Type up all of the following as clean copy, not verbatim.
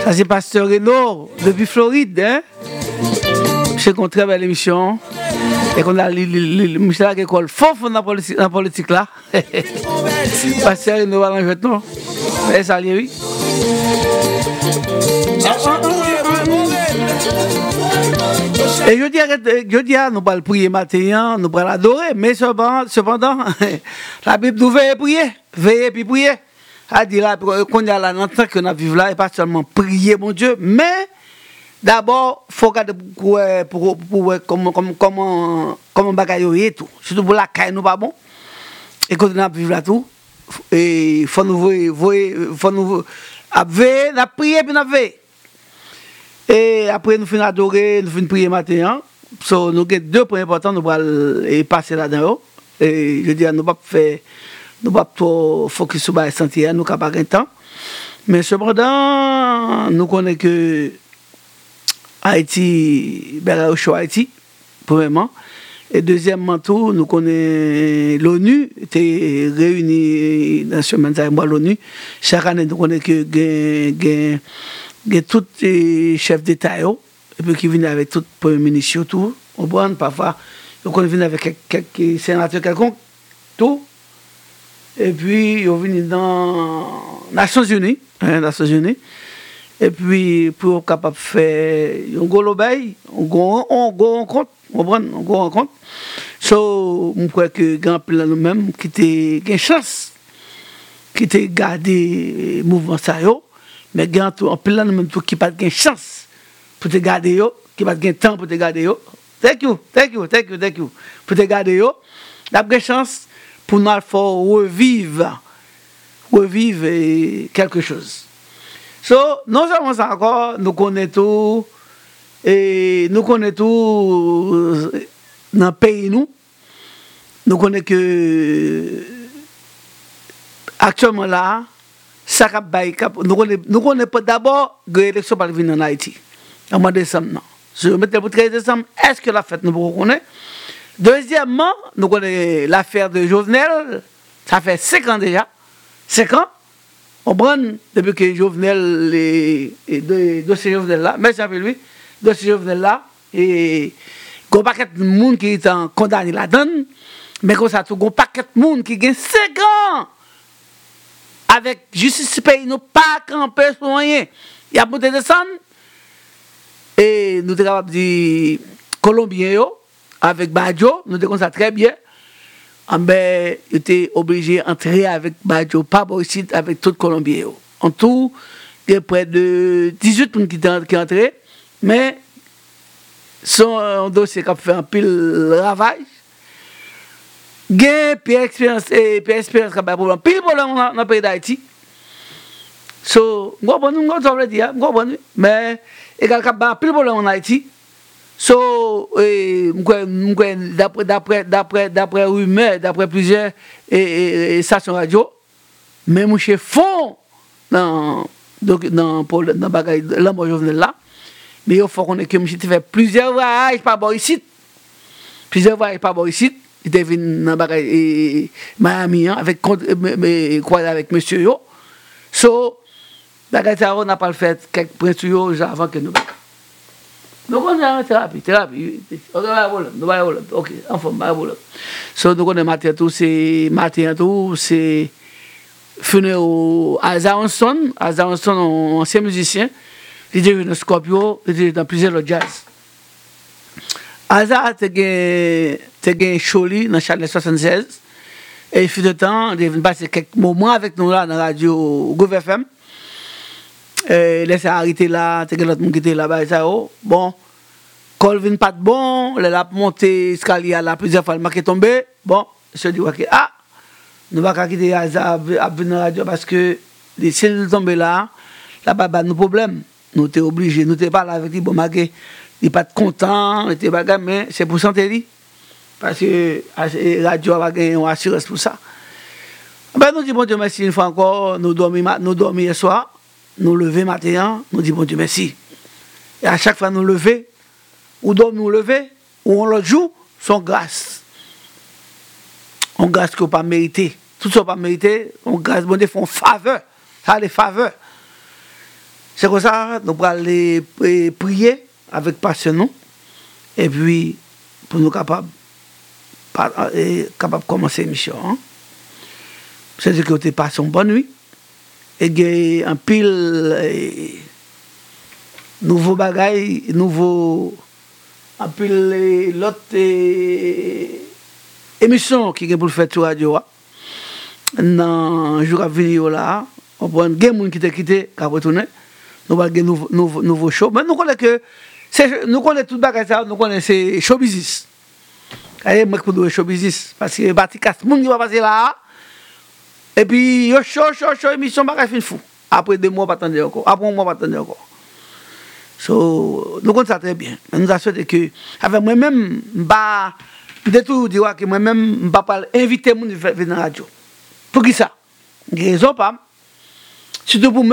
Ça, c'est Pasteur Renaud, depuis Floride. Hein? C'est une très belle émission. Et qu'on a monsieur là qui école fort dans la politique là. Pasteur Renaud va l'enjouer, non? Et ça, oui. Et je dis, nous allons prier matin, nous allons adorer, mais cependant, la Bible nous veille puis prier. À dire là, qu'on y a là, dans le temps que nous vivons là, et pas seulement prier, mon Dieu, mais d'abord, il faut regarder pour comment bagailler et tout. Surtout pour la caille, nous pas bon. Et quand nous vivons là tout, il faut nous veiller, prier puis nous veiller. Et après, nous finissons adorer, nous finissons prier matin. So, nous avons deux points importants, nous allons passer là-dedans. Et je dis, nous ne pas trop focus sur la santé, nous n'avons pas de temps. Mais cependant, nous connaissons que Haïti, au choix Haïti, premièrement. Et deuxièmement, tout, nous connaissons l'ONU, était réunie dans ce moment, l'ONU. Chaque année, nous connaissons que il y a tous les chefs d'État et puis qui viennent avec tout premier ministre tout au bon parfois ils viennent avec quelques sénateurs quelconque tout et puis ils viennent dans Nations Unies et puis pour capable faire un gros lobby on rencontre so on croit que grand plan nous-mêmes qui était une chance qui était garder mouvement ça yo. Mais quand on plein de même qui pas de chance pour te garder yo, qui pas de temps pour te garder yo. Thank you. Pour te garder yo, la bonne chance pour nous faut revivre quelque chose. So, non seulement ça encore, nous connaissons tout dans le pays nous connaissons que actuellement là ça nous connaissons pas d'abord que l'élection va venir en Haïti en mois de décembre. Je vais mettre le 13 décembre, est-ce que la fête nous connaissons? Deuxièmement, nous connaissons l'affaire de Jovenel, ça fait 5 ans déjà. 5 ans, on prend depuis que Jovenel, les dossiers Jovenel là, merci à lui, dossier Jovenel là, et il y a un paquet de monde qui est condamné là-dedans, mais comme ça, il y a un paquet de monde qui a 5 ans. Avec justice pays, nous pas camper sur rien. Il y a monté descendre. Et nous sommes capables de dire Colombiens, avec Badjo, nous sommes ça très bien. Ben, ils étaient obligés d'entrer avec Badjo, pas ici, avec tout Colombiens. En tout, il y a près de 18 personnes qui sont entrés, mais son dossier qui a fait un pile ravage. Gain, puis expérience qui a problème. Pile problème dans le pays d'Haïti. So, mais égal qu'il pile problème en Haïti. So, d'après rumeurs, d'après plusieurs stations radio, même chez fond dans bagaille l'amour Jovenel là, mais il faut qu'on ait que monsieur fait plusieurs voyages par bord ici. Il était venu dans Miami avec monsieur yo. So, on n'a pas le fait quelques princes avant que nous. Donc on est en thérapie. On va OK, enfin, so nous connaissons matin tout, c'est funérailles Azaronson, ancien musicien, il était venu Scorpio, il était dans plusieurs autres jazz. Aza te gen Choli dans Châtelet 76 et il fut de temps il vient passer quelques moments avec nous là dans la radio Gouv FM laissez arrêter là te gen l'autre monde qui était là-bas ça bon col vient pas de bon la monter escalier là plusieurs fois le marqué tombé bon je dis OK nous va pas quitter Aza à venir la radio parce que s'il tombe là bas nous problème nous t'es obligé nous t'es pas là avec lui bon marqué il n'est pas content, il était bagarre, mais c'est pour santé lui. Parce que la radio a gagné une assurance pour ça. Ben, nous disons bon Dieu merci une fois encore, nous dormons hier soir, nous levons matin, nous disons bon Dieu merci. Et à chaque fois nous levons, ou nous lever, ou on le joue, son grâce. On grâce qu'on n'a pas mérité. Tout ça pas mérité, on grâce, bon Dieu, font faveur. Ça a des faveurs. C'est comme ça, nous allons aller prier avec passion, et puis pour nous capables de commencer l'émission. Hein? C'est-à-dire que tu passes une bonne nuit, et il y a un pile nouveau bagaille, un pile l'autre émission qui est pour faire sur la radio. Dans le jour à venir là, on prend des gens qui t'ont quitté, qui ont retourné. Nous avons un nouveau show. Mais nous connaissons que nous connaissons tout le bagage, nous connaissons show business. Et moi, je suis show business. Parce que les gens qui vont passer là, et puis, yo show, émission, bagage fin fou. Après 2 mois, pas attendre encore. Après 1 mois, pas attendre encore. So, nous connaissons ça très bien. Mais nous avons souhaité que, avec moi-même, je vais tout dire que moi-même, je ne vais pas inviter les gens à venir dans la radio. Pour qui ça? Il y a raison, pas. Surtout pour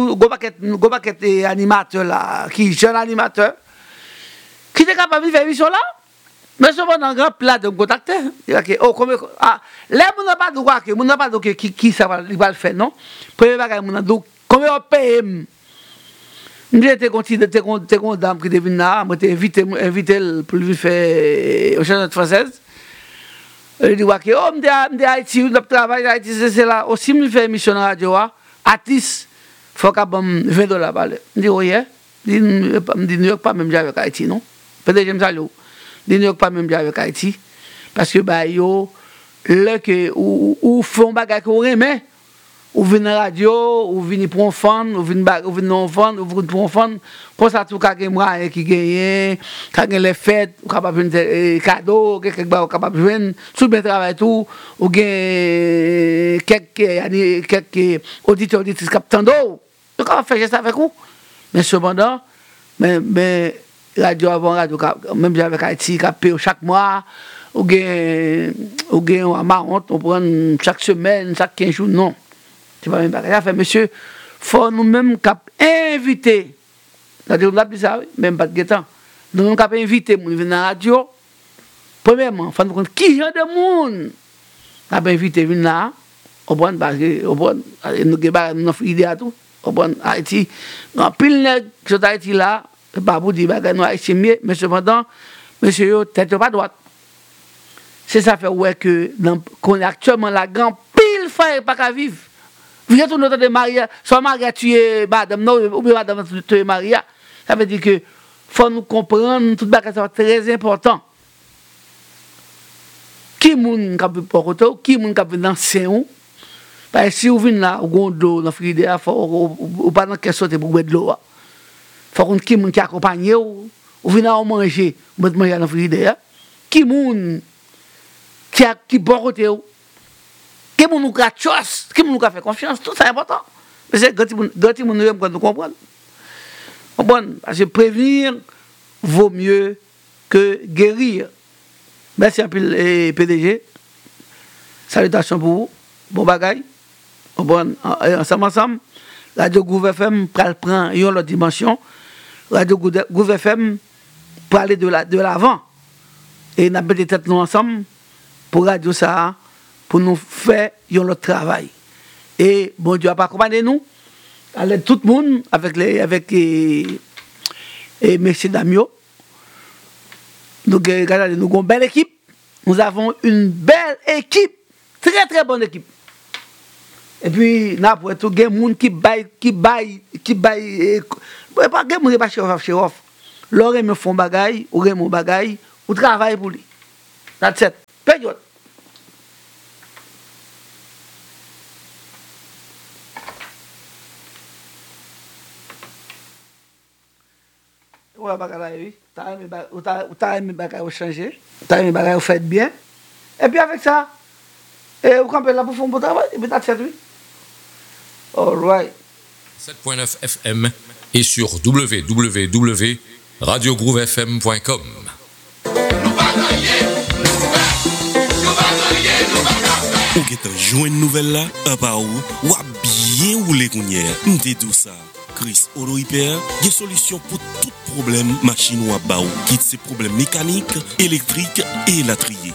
le paquet animateur là, qui est jeune animateur, qui est capable de faire émission là, mais cependant, un grand plat de me contacter. Il dit, oh, combien. Ah, là, on n'a pas de quoi, on n'a pas de qui ça va le faire, non? Premier bagage, on a dit, combien on paye? J'étais une dame qui est venue là, je t'ai invité pour lui faire au chantier française. Il dit, oh, je suis Haïti, je travaille à Haïti, c'est là. Aussi, je fais émission dans la radio, artiste, il faut qu'il y ait $20. Je dis, oui, je dis, New York, pas même avec Haïti, non? Peut-être que je me salue. New York, pas même avec Haïti. Parce que, là, ou font bagage qu'on remet, ou venez à la radio, ou venez pour un fan, ou venez non fan, ou venez pour un fan, pour ça, tout cas, qui gagne, quand les fêtes, ou capable de cadeaux, quelqu'un capable de jouer, tout bien travail, tout, ou gagne quelques auditeurs, auditrices qui attendent, vous capable faire ça avec vous. Mais cependant, mais radio avant radio, même avec Haïti, qui paye chaque mois, ou gagne un marron, on prend chaque semaine, chaque 15 jours, non. C'est pas même pas fait, monsieur, faut nous-mêmes inviter. C'est-à-dire, on a dit ça, même pas de temps. Nous-mêmes inviter, nous venir à la radio. Premièrement, il faut nous comprendre qui genre de monde a invité venir là. Au bon, parce que, nous avons une idée à tout. Au bon, Haïti, nous avons pile de gens d'Haïti là, pas pour dire que nous Haïti mieux, mais cependant, monsieur, tête pas droite. C'est ça fait ouais que, qu'on est actuellement la grande pile frère pas qu'à vivre. Vous êtes notre de Maria, soit Maria tuer madame, non, ou bien madame tuer Maria. Ça veut dire que faut nous comprendre, tout bagage c'est très important. Qui moun k'ap porter, qui moun k'ap dans Saint-Ou. Parce que si vous venez là, au gondo dans frigidaire, ou pas dans question pour boire de l'eau. Faut qu'on qui moun qui accompagne ou venez à manger, vous manger dans frigidaire. Qui moun qui porter ou qui moun nous gratuit, qui moun nous fait confiance, tout ça est important. Mais c'est quand nous comprendre. Bon, parce que prévenir vaut mieux que guérir. Merci un peu PDG. Salutations pour vous. Bon bagaille. Bon, ensemble. Radio Groove FM prend une autre dimension. Radio Groove FM pour aller de l'avant. Et nous avons des têtes nous ensemble pour Radio ça, pour nous faire un autre travail. Et bon Dieu a pas accompagné nous. Allez tout le monde avec messieurs Damio. Nous avons une belle équipe. Nous avons une belle équipe. Très très bonne équipe. Et puis, nous avons tout le monde qui baille. Pas de monde qui pas chez off. L'autre me font bagaille, ou mon bagaille, ou travaille pour lui. That's it. Période. Ouais, bagaille, oui. T'as aimé bagaille changer. T'as aimé bagaille fait bien. Et puis avec ça, vous campez là pour faire un bon travail. Et puis that's it, oui. All right. 7.9 FM et sur www.radiogroovefm.com. Ou qui t'a joué une nouvelle là, un par où, ou a bien roulé qu'on y est. M'te tout ça. Chris Auto Hyper, des solutions pour tout problème machine ou à baou, quitte ces problèmes mécaniques, électriques et électriques.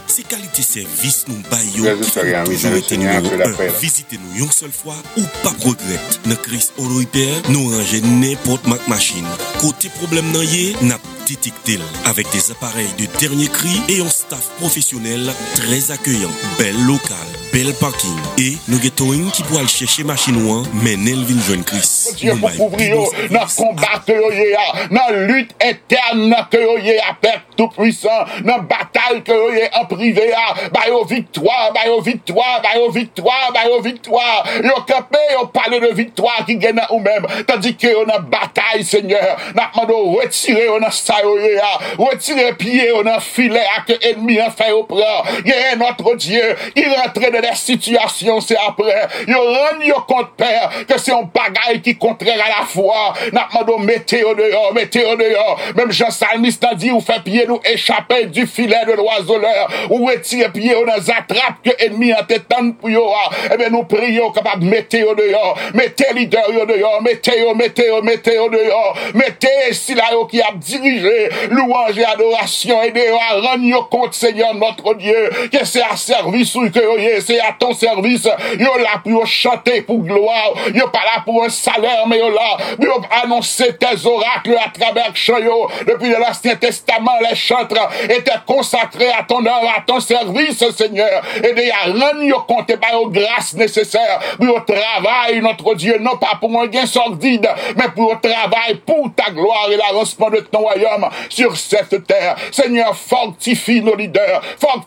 c'est qualité service nous baillons Très qui historien, fait oui, toujours je été me souviens un peu numéro d'après, 1. là. Visitez-nous une seule fois ou pas regret. Dans Chris Auto Repair, nous ranger n'importe ma machine. Côté problème nan yé, n'a détecté avec des appareils de dernier cri et un staff professionnel très accueillant. Belle locale, belle parking et nous avons qui pourra aller chercher machine ouan, mais Nelvin Jeune Chris. Dieu pour couvrir dans le combat que yo yé a, dans la lutte interne que yo yé a, Père tout-puissant, dans la bataille que yo yé en privé a, bah yo victoire, bah yo victoire, bah yo victoire, bah yo victoire. Yo campé, yo parle de victoire qui gagne ou même, tandis que yo dans bataille, Seigneur, n'a demandé retirer yo dans ça yo yé a, retirer pied yo dans filet à que ennemi en fait au prend. Yé notre Dieu qui rentre dans des situations, c'est après, yo rend yo compte, Père, que c'est un bagaille qui contraire à la foi. N'a demandé mettez au dehors, mettez au dehors. Même Jean Salmiste a dit, ou fait pied nous échapper du filet de l'oiseleur, ou retirer pied ou dans attrape que ennemi en t'étend pour yo. Eh bien, nous prions capable mettez au dehors, mettez leader au dehors, mettez au dehors, mettez si là qui a dirigé louange et adoration et de rendre yo compte, Seigneur notre Dieu, que c'est à service ou que c'est à ton service. Yo là pour chanter pour gloire, yo pas là pour un salaire, mais yo là pour annoncer tes oracles à travers chant yo. Depuis l'Ancien Testament, les chantres étaient consacrés à ton œuvre, à ton service, Seigneur. Et de rendre yo compte par aux grâces nécessaires pour le travail, notre Dieu, non pas pour un gain sordide, mais pour le travail, pour ta gloire et l'avancement de ton royaume sur cette terre. Seigneur, fortifie nos leaders,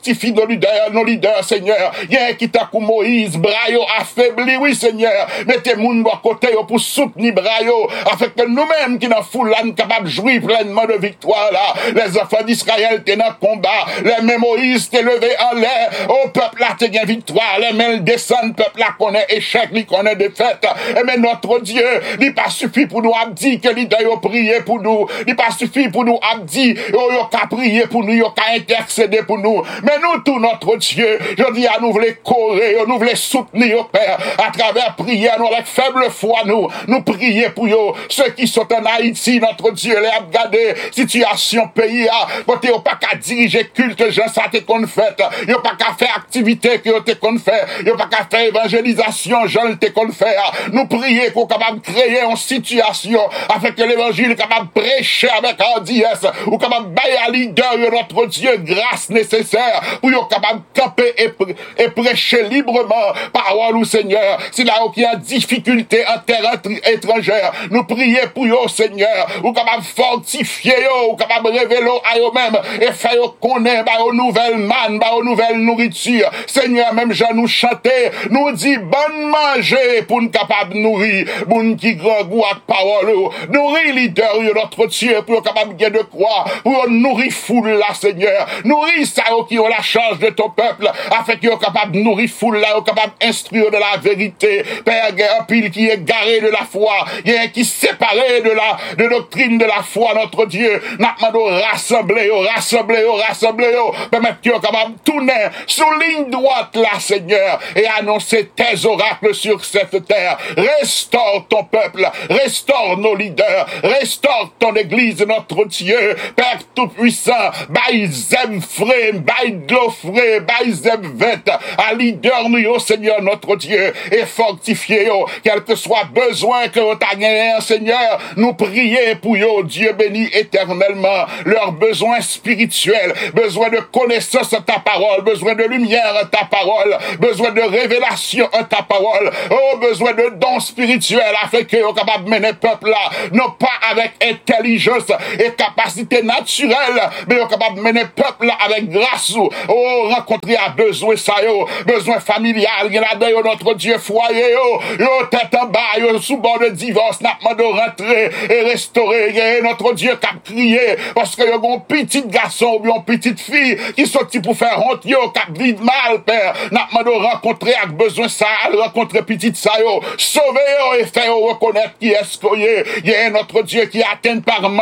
Seigneur. Il y a un qui t'a comme Moïse, Brayo affaibli, oui, Seigneur. Mettez moun à côté pour soutenir Brayo, afin que nous-mêmes qui dans foule là, nous capables de jouir pleinement de victoire là. Les enfants d'Israël étaient dans le combat, les mêmes Moïse t'es levé en l'air, au peuple là t'es gain victoire, les mêmes descendent, peuple là connaît échec, il connaît défaite. Et mais notre Dieu, il pas suffit pour nous abdi que l'idée yo prier pour nous, il pas suffit pour nous abdi, yo qu'à prier pour nous, yo qu'à intercéder pour nous. Mais nous tout notre Dieu, je dis à nous voulons courir, nous voulons soutenir Père, à travers prière, nous avec faible foi nous prier pour eux, ceux qui sont en Haïti, notre Dieu, les a regardé, situation pays, côté yo pas qu'à diriger culte, gens ça t'es qu'on fait, yo pas qu'à faire activité que t'es qu'on fait, yo pas qu'à faire évangélisation, gens t'es qu'on fait, nous prier pour capable créer une situation, afin que l'évangile capable prêcher avec hardiesse, ou capable bailler à leader, notre Dieu, grâce nécessaire, pour yo capable camper et prêcher librement, parole ou Seigneur, si là qui a difficulté en terre étrangère, nous prier pour eux, Seigneur, ou capable fortifier eux, ou capable révéler à eux-mêmes, et faire connaître, aux nouvelles mannes, aux nouvelles nourritures. Seigneur, même Jean nous chanter, nous dit, bonne manger pour nous capable nourrir, bon qui grand goût à parole, nourrir leader, notre Dieu, pour capable de croire, pour nourrir foule là, Seigneur, nourrir ça qui ont la charge de ton peuple, afin qu'ils soient capables de nourrir foule là, capables d'instruire de la vérité. Père, il y a un pile qui est garé de la foi, il y a un qui est séparé de doctrine de la foi, notre Dieu. N'a demandé rassembler, permettre qu'ils soient capables de tourner sur ligne droite là, Seigneur, et annoncer tes oracles sur cette terre. Restaure ton peuple, restaure nos leaders, restaure ton église, notre Dieu. Père tout-puissant, baille zem frais, baille de l'eau frais, baille zem vête, à leader nous, Seigneur, notre Dieu, et fortifier, quel que soit besoin que vous avez gagné, Seigneur, nous prier pour eux, Dieu béni éternellement, leurs besoins spirituels, besoin de connaissance en ta parole, besoin de lumière en ta parole, besoin de révélation en ta parole, besoin de dons spirituels, afin que vous capables de mener le peuple là, non pas avec intelligence et capacité naturelle, mais vous capables de mener le peuple là avec grâce, rencontrer à besoin ça, besoin familial, il y a là notre Dieu foyer, tête en bas, sous bord de divorce, n'a pas de rentrer et restaurer, notre Dieu qui a crié, parce que y a un petit garçon ou bien une petite fille qui sont pour faire honte, qui a vide mal, Père, n'a pas de rencontrer avec besoin ça, rencontrer petite ça, sauver et faire reconnaître qui est ce qu'il y a notre Dieu qui est atteint par maladie,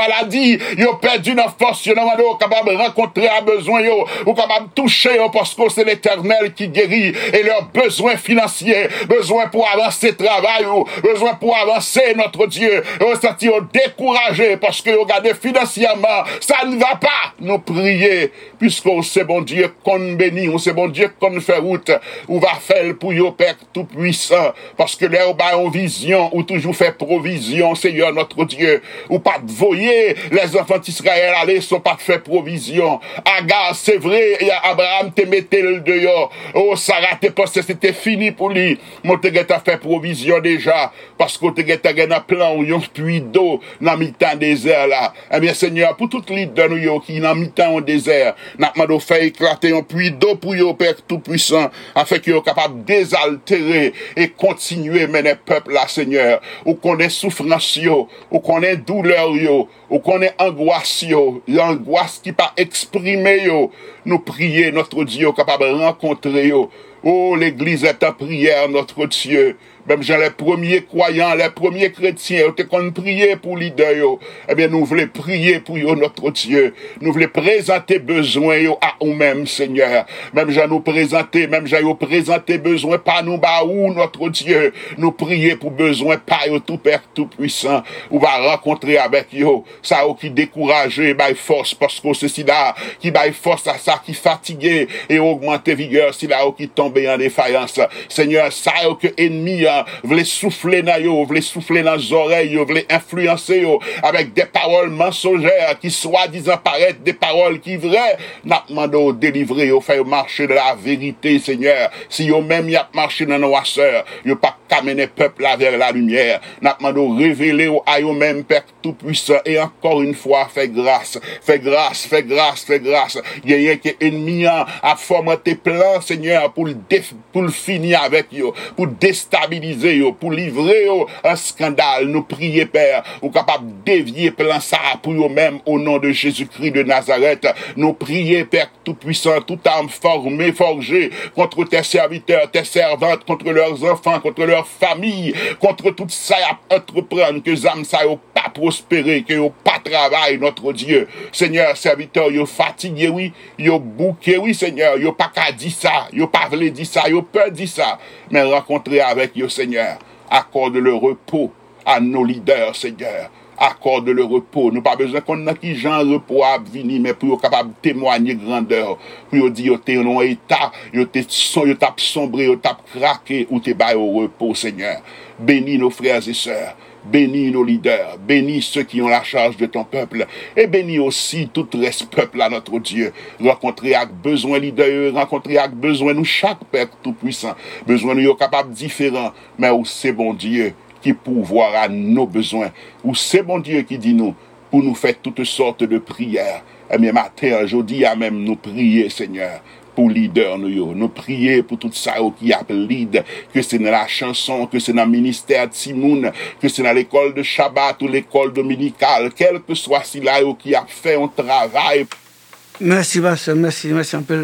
vie, yo perdu dans force, yo demandé capable rencontrer à besoin yo, ou capable toucher yo parce que c'est l'Éternel qui guérit et leurs besoins financiers, besoin pour avancer travail, besoin pour avancer notre Dieu, yo senti yo découragé parce que yo regardez financièrement, ça ne va pas. Nous prier puisque c'est bon Dieu qu'on bénit, c'est bon Dieu qu'on fait route, ou va faire pour yo Père tout puissant parce que là on vision ou toujours fait provision, Seigneur notre Dieu, ou pas de voyer les enfants d'Israël aller sont pas fait provision. Agar c'est vrai, Abraham te mettait le dehors, oh Sarah te pensé c'était fini pour lui, mon te geta fait provision déjà parce que te geta un plan ou un puits d'eau dans mi-temps désert là. Eh bien Seigneur, pour toute leader nous yo qui dans mi-temps au désert, n'a demandé faire éclater un puits d'eau pour yo Père tout puissant afin que yo capable désaltérer et continuer mener peuple là Seigneur, ou connaît souffrance yo, ou connaît douleur yo, ou connaît angoisse yo, l'angoisse qui pas exprimé yo, nous prier notre Dieu capable rencontrer yo. Oh, l'église est en prière, notre Dieu. Même les premiers croyants, les premiers chrétiens, ils ont prié pour leader yo. Eh bien, nous voulons prier pour yo, notre Dieu. Nous voulons présenter besoin yo à nous-mêmes, Seigneur. Même j'ai nous présenter, même j'ai nous présenter besoin par nous, bah ou notre Dieu. Nous prier pour besoin par yo, tout Père, tout puissant. On va rencontrer avec yo. Ça qui découragé, bah force, parce que c'est si là, qui bah force à ça, qui fatigué et augmenter vigueur, si là, qui tombe en défaillance. Seigneur, ça que ennemi, voulez souffler dans yo, voulez souffler dans les oreilles, voulez influencer yo avec des paroles mensongères qui soi-disant paraissent des paroles qui vraies, n'a demandé délivrer yo, faire marcher de la vérité, Seigneur. Si yo même y a marché dans noirceur, yo pas amener peuple là vers la lumière, n'a demandé révéler yo à yo même Père tout puissant et encore une fois fais grâce, fais grâce, fais grâce, fais grâce. Il y a que ennemi a formaté plan, Seigneur, pour le finir avec yo, pour déstabiliser yo, pour livrer yo un scandale. Nous prier Père, ou capable dévier plan ça pour yo même au nom de Jésus-Christ de Nazareth. Nous prier Père tout puissant, toute arme formée, forgée contre tes serviteurs, tes servantes, contre leurs enfants, contre leurs familles, contre tout ça à entreprendre que âmes ça yo pas prospérer, que yo pas travail, notre Dieu. Seigneur, serviteur yo fatigué oui, yo bouqué oui Seigneur, yo pas qu'à dire ça, yo pas voulu dire ça, yo peur dire ça, mais rencontrer avec yo Seigneur, accorde le repos à nos leaders Seigneur. Accorde le repos. Nous pas besoin qu'on ait qui genre repos à venir, mais pour être capable de témoigner grandeur. Pour dire, t'es dans un état, t'es sombré, t'es craqué, ou t'es bas au repos, Seigneur. Bénis nos frères et sœurs. Bénis nos leaders, bénis ceux qui ont la charge de ton peuple, et bénis aussi tout reste peuple à notre Dieu. Rencontrer avec besoin leader, rencontrer avec besoin nous chaque Père tout puissant, besoin nous capable différent, mais où c'est bon Dieu qui pourvoira à nos besoins, où c'est bon Dieu qui dit nous, pour nous faire toutes sortes de prières. Et bien matin, aujourd'hui, à même nous prier, Seigneur, pour leader nous prier pour tout ça qui a lead, que c'est dans la chanson, que c'est dans le ministère de Timoun, que c'est dans l'école de Shabbat ou l'école dominicale, quel que soit si là qui a fait un travail. Merci, Pasteur, merci un peu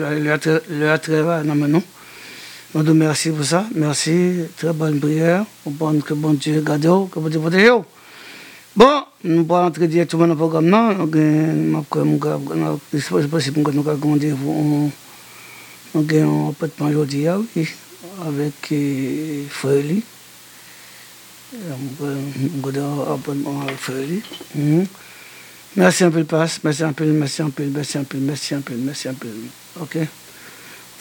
le travail dans nous. Nous te merci pour ça, merci, très bonne prière, que bon Dieu garde, que bon Dieu protège. Bon, nous pourrons entrer directement dans le programme, c'est possible que nous avons rendez-vous. Nous avons un peu de temps aujourd'hui avec Fréli. Nous avons un peu de temps avec Fréli. Merci un peu le passe, merci un peu. Ok.